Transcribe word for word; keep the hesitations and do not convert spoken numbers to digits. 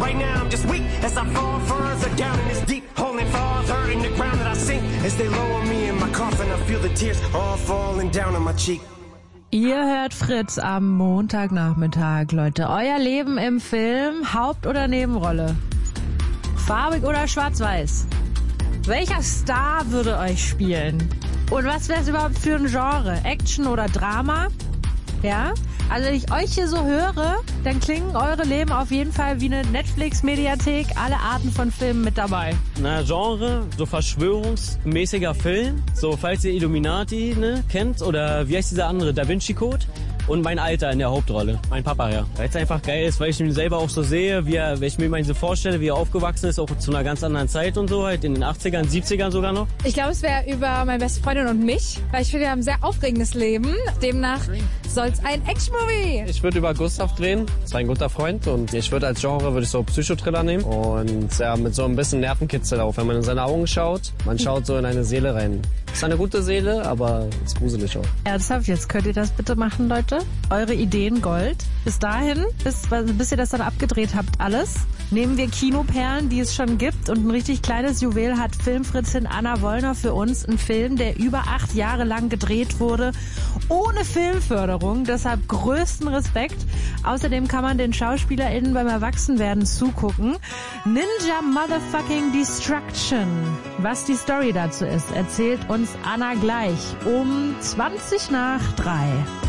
Right now I'm just weak as I fall further down in this deep hole and farther in the ground that I sink. As they lower me in my coffin, I feel the tears all falling down on my cheek. Ihr hört Fritz am Montagnachmittag, Leute. Euer Leben im Film, Haupt- oder Nebenrolle? Farbig oder schwarz-weiß? Welcher Star würde euch spielen? Und was wäre es überhaupt für ein Genre? Action oder Drama? Ja? Also wenn ich euch hier so höre, dann klingen eure Leben auf jeden Fall wie eine Netflix-Mediathek, alle Arten von Filmen mit dabei. Na, Genre, so verschwörungsmäßiger Film, so falls ihr Illuminati ne, kennt oder wie heißt dieser andere, Da Vinci Code? Und mein Alter in der Hauptrolle, mein Papa, ja. Weil es einfach geil ist, weil ich ihn selber auch so sehe, wie er, wenn ich mir mal so vorstelle, wie er aufgewachsen ist, auch zu einer ganz anderen Zeit und so, halt in den achtzigern, siebzigern sogar noch. Ich glaube, es wäre über meine beste Freundin und mich, weil ich finde, wir haben ein sehr aufregendes Leben. Demnach soll es ein Action-Movie. Ich würde über Gustav drehen, das ist ein guter Freund und ich würde als Genre würde ich so Psychothriller nehmen und ja, mit so ein bisschen Nervenkitzel auch, wenn man in seine Augen schaut, man schaut so in eine Seele rein. Ist eine gute Seele, aber ist gruselig auch. Ernsthaft, jetzt könnt ihr das bitte machen, Leute? Eure Ideen Gold. Bis dahin, bis, bis ihr das dann abgedreht habt, alles. Nehmen wir Kinoperlen, die es schon gibt, und ein richtig kleines Juwel hat Filmfritzin Anna Wollner für uns. Ein Film, der über acht Jahre lang gedreht wurde, ohne Filmförderung. Deshalb größten Respekt. Außerdem kann man den SchauspielerInnen beim Erwachsenwerden zugucken. Ninja Motherfucking Destruction. Was die Story dazu ist, erzählt uns Anna gleich um zwanzig nach drei.